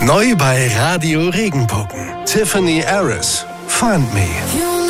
Neu bei Radio Regenbogen. Tiffany Harris. Find Me.